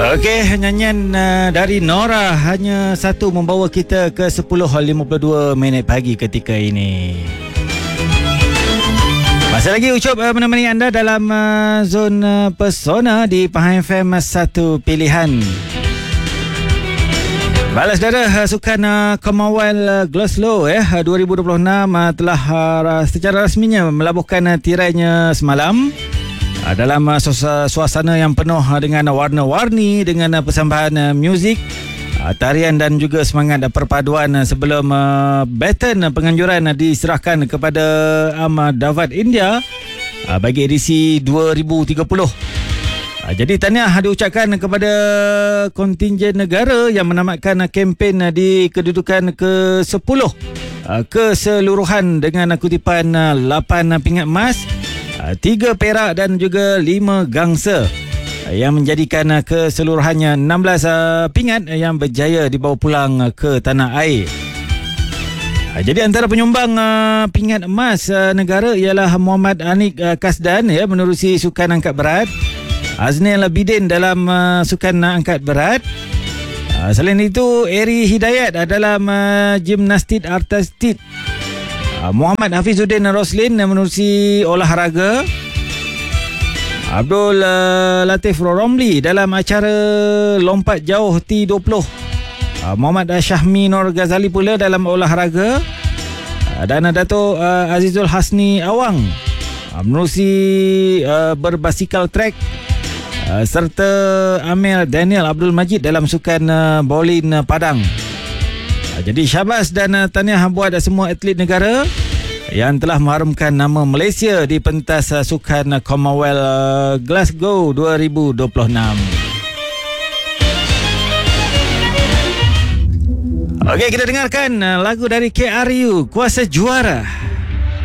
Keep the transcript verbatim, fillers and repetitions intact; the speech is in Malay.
Okey, nyanyian uh, dari Nora hanya satu membawa kita ke sepuluh lima puluh dua minit pagi ketika ini. Masih lagi Ucup uh, menemani anda dalam uh, zona pesona di Pahang F M satu pilihan. Balas saudara, uh, sukan uh, Commonwealth uh, Glasgow eh, dua ribu dua puluh enam uh, telah uh, secara rasminya melabuhkan uh, tirainya semalam. Dalam suasana yang penuh dengan warna-warni, dengan persembahan muzik, tarian dan juga semangat perpaduan sebelum baton penganjuran diserahkan kepada Ahmedabad, India bagi edisi dua ribu tiga puluh. Jadi tahniah diucapkan kepada kontingen negara yang menamatkan kempen di kedudukan ke sepuluh keseluruhan dengan kutipan lapan pingat emas, tiga perak dan juga lima gangsa, yang menjadikan keseluruhannya enam belas pingat yang berjaya dibawa pulang ke tanah air. Jadi antara penyumbang pingat emas negara ialah Muhammad Anik Kasdan ya, menerusi sukan angkat berat, Aznil Bidin dalam sukan angkat berat. Selain itu, Eri Hidayat dalam gimnastik artistik, Muhammad Hafizuddin Roslin menerusi olahraga, Abdul uh, Latif Romli dalam acara lompat jauh T dua puluh, uh, Muhammad Syahmi Nur Ghazali pula dalam olahraga, uh, dan Dato' uh, Azizul Hasni Awang uh, menerusi uh, berbasikal trek, uh, serta Amir Daniel Abdul Majid dalam sukan uh, bowling uh, padang. Jadi syabas dan uh, tahniah buat semua atlet negara yang telah mengharumkan nama Malaysia di pentas uh, sukan uh, Commonwealth uh, Glasgow dua ribu dua puluh enam. Okey, kita dengarkan uh, lagu dari K R U, Kuasa Juara.